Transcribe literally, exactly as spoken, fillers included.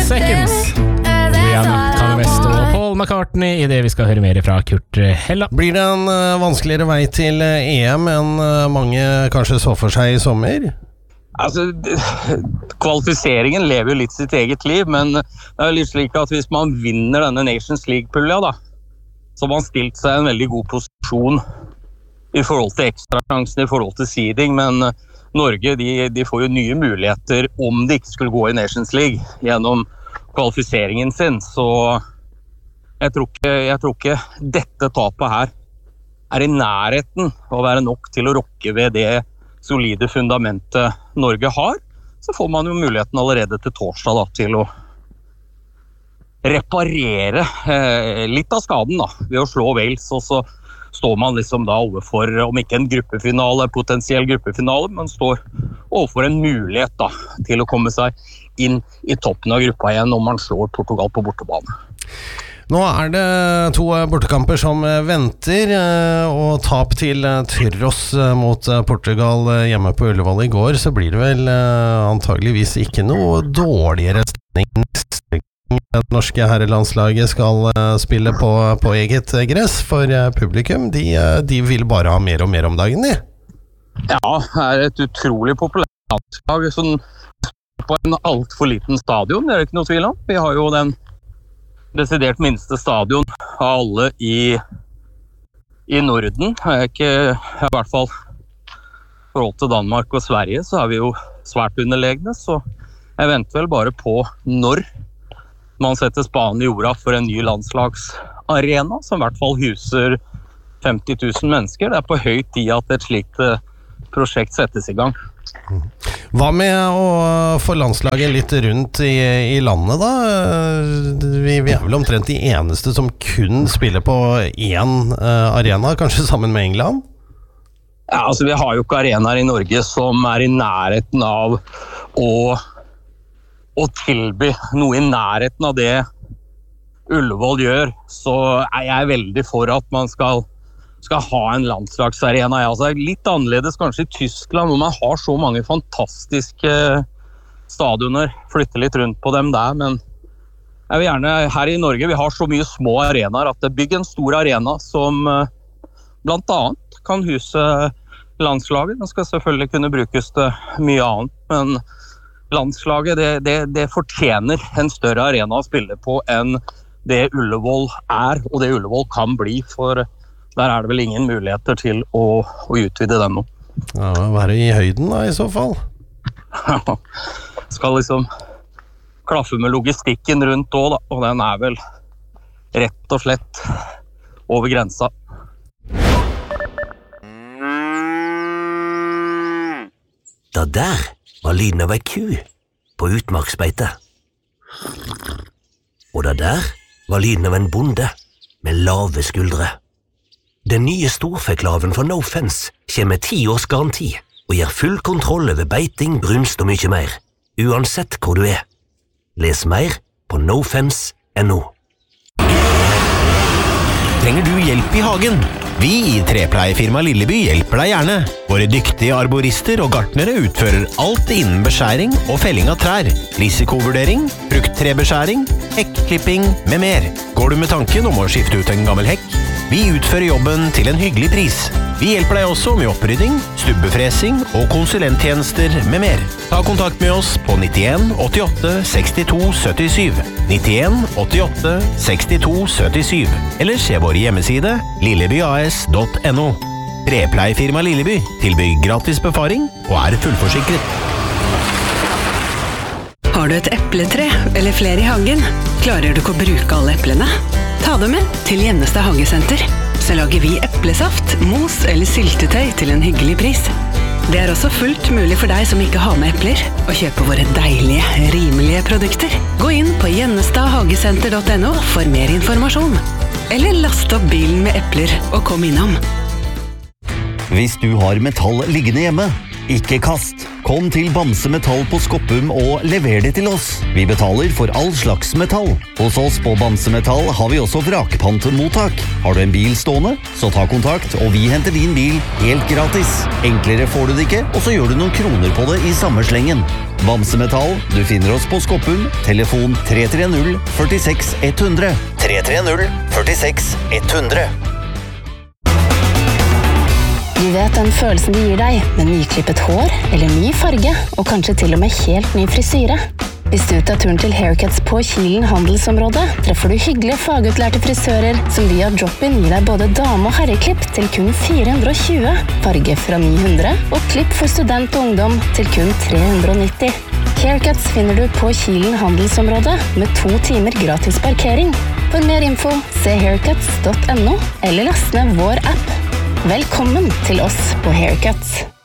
Seconds. Rihanna, Kanye West og Paul McCartney I det vi skal høre mer fra Kurt Hella. Blir det en uh, vanskeligere vei til uh, E M enn uh, mange kanskje så for seg I sommer? Altså, kvalifiseringen lever jo litt sitt eget liv, men det er jo litt slik at hvis man vinner denne Nations League-pulja da, så har man stilt seg en veldig god posisjon I forhold til ekstrasjansen, I forhold til seeding, men Norge de, de får jo nye muligheter om de ikke skulle gå I Nations League gjennom kvalifiseringen sin, så jeg tror ikke, jeg tror ikke dette tapet her er I nærheten å være nok til å rokke ved det solide fundamentet Norge har, så får man jo muligheten allerede til torsdag da, til å reparere eh, litt av skaden da, ved å slå Wales, og så står man liksom da overfor, om ikke en gruppefinale, potensiell gruppefinale, men står overfor en mulighet da, til å komme seg inn I toppen av gruppa igjen om man slår Portugal på bortebane. Nå er det to bortekamper som venter, og tap til Tyros mot Portugal hjemme på Ullevål I går, så blir det vel antageligvis ikke noe dårligere stemning neste gang det norske herrelandslaget skal spille på, på eget gress, for publikum, de, de vil bare ha mer og mer om dagen, de. Ja, det er et utrolig populært landslag, sånn på en alt for liten stadion, det er det ikke noe tvil om. Vi har jo den desidert minste stadion av alle I, I Norden. Jeg er ikke, I hvert fall I forhold til Danmark og Sverige, så er vi jo svært underlegne, så jeg venter vel bare på når man setter spaden I jorda for en ny landslagsarena, som I hvert fall huser femti tusen mennesker. Det er på høy tid at et slikt prosjekt settes I gang. Hva med å få landslaget litt rundt I, I landet da? Vi, vi er vel omtrent de eneste som kun spiller på én uh, arena, kanskje sammen med England? Ja, altså vi har jo ikke arenaer I Norge som er I nærheten av å, å tilby noe I nærheten av det Ullevål gjør, så er jeg veldig for at man skal skal ha en landslagsarena. Ja, altså, litt annerledes kanskje I Tyskland, hvor man har så mange fantastiske stadioner, flytter litt rundt på dem der, men jeg vil gjerne, her I Norge, vi har så mye små arenaer, at det bygger en stor arena som blant annet kan huse landslaget. Den skal selvfølgelig kunne brukes til mye annet, men landslaget, det, det, det fortjener en større arena å spille på enn det Ullevål er, og det Ullevål kan bli, for der er det vel ingen muligheter til å, å utvide den nå. Ja, være I høyden da, I så fall. Skal liksom klaffe med logistikken rundt også da, og den er vel rett og slett over grensa. Da der var lyden av ei ku på utmarksbeite. Og da der var lyden av en bonde med lave skuldre. Den nye storfeklaven fra No Fence kommer med ti års garanti og gir full kontroll over beiting, brunst og mye mer, uansett hvor du er. Les mer på nofence punktum no. Trenger du hjelp I hagen? Vi I trepleiefirma Lilleby hjelper deg gjerne. Våre dyktige arborister og gartnere utfører alt innen beskjæring og felling av trær, risikovurdering, frukttrebeskjæring, hekkklipping med mer. Går du med tanken om å skifte ut en gammel hekk? Vi utfører jobben til en hyggelig pris. Vi hjelper deg også med opprydding, stubbefresing og konsulenttjenester med mer. Ta kontakt med oss på nittien åttiåtte sekstito syttisju, nittien åttiåtte sekstito syttisju, eller se vår hjemmeside lillebyas punktum no. Trepleiefirma Lilleby tilbyr gratis befaring og er fullforsikret. Har du et epletre eller flere I hagen? Klarer du ikke å bruke alle eplene? Ta dem med til Gjennestad Hagesenter. Så lager vi eplesaft, mos eller syltetøy til en hyggelig pris. Det er også fullt mulig for deg som ikke har med epler å kjøpe våre deilige, rimelige produkter. Gå inn på gjennestad hagesenter punktum no for mer informasjon. Eller last opp bilen med epler og kom innom. Hvis du har metall liggende hjemme, ikke kast. Kom til Bamse Metall på Skoppum og lever det til oss. Vi betaler for all slags metall. Hos oss på Bamse Metall har vi også vrakpantemottak. Har du en bil stående, så ta kontakt, og vi henter din bil helt gratis. Enklere får du det ikke, og så gjør du noen kroner på det i samme slengen. Bamse Metall, du finner oss på Skoppum. Telefon tre tre null, førtiseks, ett hundre. tre tre null, førtiseks, ett hundre. Du vet den følelsen det gir deg med nyklippet hår eller ny farge, og kanskje til og med helt ny frisyre. Hvis du tar turen til Haircuts på Kilen handelsområde, treffer du hyggelige fagutlærte frisører som via drop-in gir deg både dame- og herreklipp til kun fire hundre og tjue, farge fra ni hundre, og klipp for student og ungdom til kun tre hundre og nitti. Haircuts finner du på Kilen handelsområde med to timer gratis parkering. For mer info, se haircuts punktum no eller last ned vår app. Velkommen til oss på Haircuts.